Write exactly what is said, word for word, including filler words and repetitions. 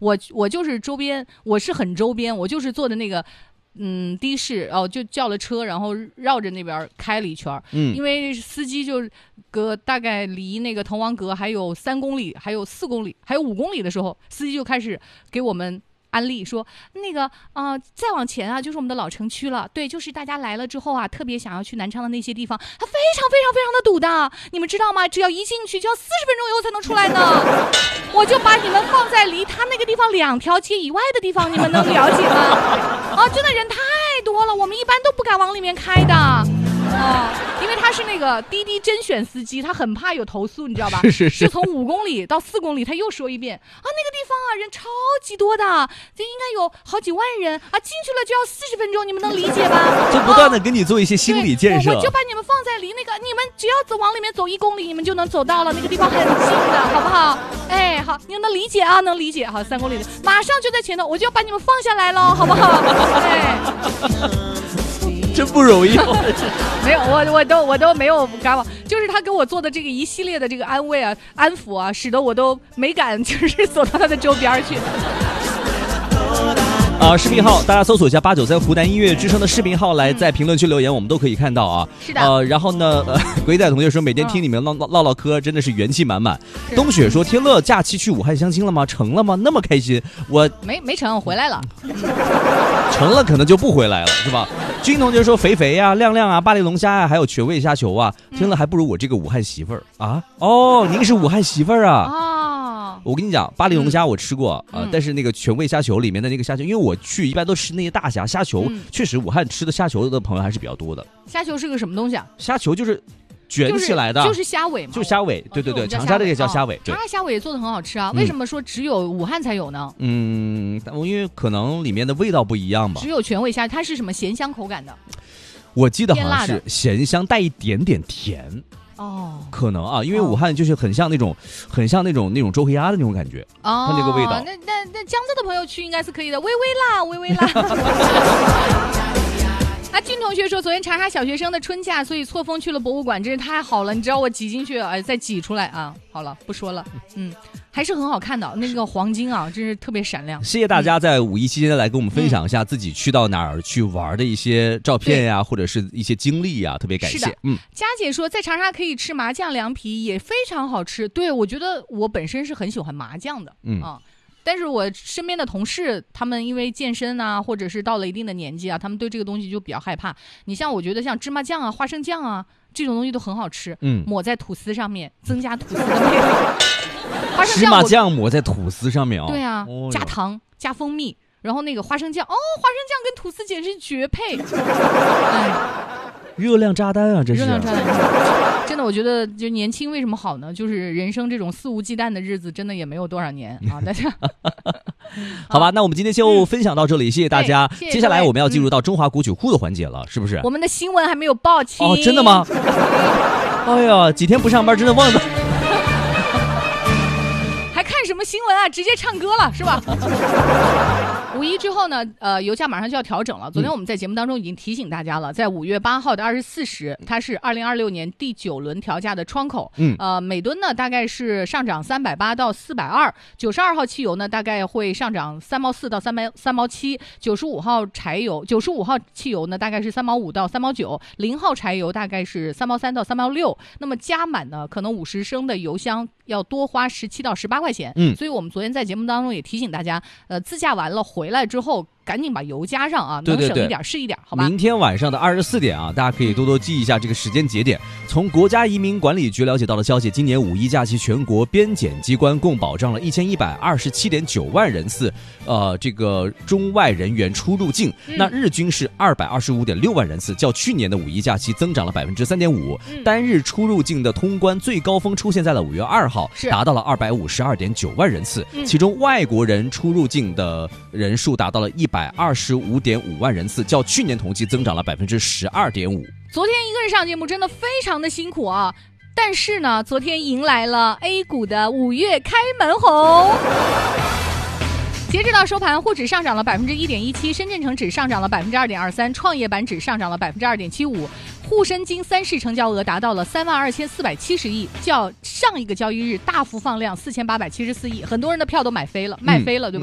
我我就是周边，我是很周边，我就是坐的那个。嗯，的士哦，就叫了车，然后绕着那边开了一圈。嗯，因为司机就隔大概离那个滕王阁还有三公里，还有四公里，还有五公里的时候，司机就开始给我们安利说，那个啊、呃，再往前啊，就是我们的老城区了。对，就是大家来了之后啊，特别想要去南昌的那些地方，它非常非常非常的堵的，你们知道吗？只要一进去就要四十分钟以后才能出来呢。我就把你们放在离他那个地方两条街以外的地方，你们能了解吗？啊，真的人太多了，我们一般都不敢往里面开的。哦，因为他是那个滴滴甄选司机，他很怕有投诉，你知道吧？ 是是是。 就从五公里到四公里，他又说一遍啊，那个地方啊人超级多的，这应该有好几万人啊，进去了就要四十分钟，你们能理解吗？ 就不断的给你做一些心理建设。 我, 我就把你们放在离那个，你们只要走往里面走一公里，你们就能走到了，那个地方很近的，好不好？哎，好，你们能理解啊？能理解。好，三公里的马上就在前头，我就要把你们放下来了，好不好？哎。 真不容易。 没有，我我都我都没有敢往，就是他给我做的这个一系列的这个安慰啊、安抚啊，使得我都没敢就是走到他的周边去。 啊，视频号大家搜索一下八九三湖南音乐之声的视频号来在评论区留言，我们都可以看到啊。 是的。 呃，然后呢，呃，鬼仔同学说每天听你们唠唠唠嗑，真的是元气满满。冬雪说天乐假期去武汉相亲了吗？成了吗？那么开心，我没没成，我回来了。 成了可能就不回来了，是吧？军同学说肥肥呀、啊、亮亮啊、巴黎龙虾呀、啊，还有全味虾球啊，听了还不如我这个武汉媳妇儿啊。哦，您是武汉媳妇儿啊？ 哦， 我跟你讲，巴黎龙虾我吃过啊、嗯呃，但是那个全味虾球里面的那个虾球，因为我去一般都吃那些大虾虾球，嗯、确实武汉吃的虾球的朋友还是比较多的。 虾球是个什么东西啊？ 虾球就是卷起来的， 就是、就是虾尾嘛， 就是虾尾，对对对，长沙这个叫虾尾， 长沙虾尾也做的很好吃啊。为什么说只有武汉才有呢？ 嗯，因为可能里面的味道不一样吧。 只有全味虾，它是什么咸香口感的？ 我记得好像是咸香带一点点甜。 哦， 可能啊，因为武汉就是很像那种，哦、很像那种那种周黑鸭的那种感觉， 哦， 它那个味道。 那那那江浙的朋友去应该是可以的，微微辣，微微辣。啊，俊同学说，昨天长沙小学生的春假，所以错峰去了博物馆，真是太好了。你知道我挤进去，哎，再挤出来啊，好了，不说了，嗯。还是很好看的，那个黄金啊，真是特别闪亮。 谢谢大家在五一期间来跟我们分享一下自己去到哪儿去玩的一些照片呀、啊，或者是一些经历呀、啊，特别感谢。嗯， 佳姐说在长沙可以吃麻酱凉皮，也非常好吃。对，我觉得我本身是很喜欢麻酱的，嗯啊。但是我身边的同事，他们因为健身啊，或者是到了一定的年纪啊，他们对这个东西就比较害怕。你像我觉得像芝麻酱啊、花生酱啊这种东西都很好吃，嗯，抹在吐司上面，增加吐司的魅力。 芝麻酱抹在吐司上面啊、哦？ 对啊，哦、加糖加蜂蜜，然后那个花生酱，哦，花生酱跟吐司简直是绝配。哎， 热量炸弹啊，这是热量炸弹。真的，我觉得就年轻为什么好呢？就是人生这种肆无忌惮的日子，真的也没有多少年啊，大家。 好吧，那我们今天就分享到这里，嗯、谢谢大家。 谢谢接下来我们要进入到中华古曲库的环节了，是不是？ 我们的新闻还没有报清哦，真的吗？哎呀，几天不上班，真的忘了。 什么新闻啊？直接唱歌了是吧？五一之后呢，呃，油价马上就要调整了。昨天我们在节目当中已经提醒大家了，在五月八号的二十四时，它是二零二六年第九轮调价的窗口。嗯，呃，每吨呢大概是上涨三百八到四百二，九十二号汽油呢大概会上涨三毛四到三毛三毛七，九十五号柴油，九十五号汽油呢大概是三毛五到三毛九，零号柴油大概是三毛三到三毛六。那么加满呢，可能五十升的油箱要多花十七到十八块钱。嗯，所以我们昨天在节目当中也提醒大家，呃，自驾完了回来之后，赶紧把油加上啊， 对对对， 能省一点是一点，好吧？ 明天晚上的二十四点啊，大家可以多多记一下这个时间节点。从国家移民管理局了解到的消息，今年五一假期全国边检机关共保障了一千一百二十七点九万人次，呃，这个中外人员出入境，嗯、那日均是二百二十五点六万人次，较去年的五一假期增长了百分之三点五。单日出入境的通关最高峰出现在了五月二号，达到了二百五十二点九万人次，嗯、其中外国人出入境的人数达到了一百二十五点五万人次，较去年同期增长了百分之十二点五。 昨天一个人上节目真的非常的辛苦啊，但是呢，昨天迎来了 A 股的五月开门红。截止到收盘，沪指上涨了百分之一点一七，深圳成指上涨了百分之二点二三，创业板指上涨了百分之二点七五，沪深金三市成交额达到了三万二千四百七十亿，较上一个交易日大幅放量四千八百七十四亿，很多人的票都买飞了，卖飞了，对吧？